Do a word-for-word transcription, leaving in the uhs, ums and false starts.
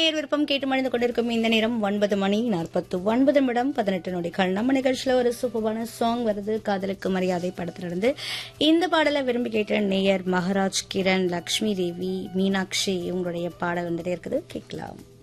நேர் விருப்பம் கேட்டு மணிந்து கொண்டிருக்கும் இந்த நேரம் ஒன்பது மணி நாற்பத்து ஒன்பது நிமிடம் பதினெட்டு நொடிகள். நம்ம நிகழ்ச்சியில ஒரு சூப்பரான சாங் வருது, காதலுக்கு மரியாதை படத்திலிருந்து. இந்த பாடலை விரும்பி கேட்ட நேயர் மகராஜ், கிரண், லக்ஷ்மி தேவி, மீனாட்சி இவங்களுடைய பாடல் வந்துட்டே இருக்குது, கேட்கலாம்.